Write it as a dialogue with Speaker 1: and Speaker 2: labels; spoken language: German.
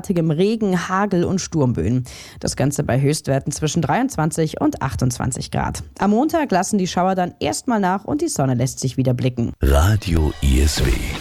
Speaker 1: Regen, Hagel und Sturmböen. Das Ganze bei Höchstwerten zwischen 23 und 28 Grad. Am Montag lassen die Schauer dann erstmal nach und die Sonne lässt sich wieder blicken.
Speaker 2: Radio ISW.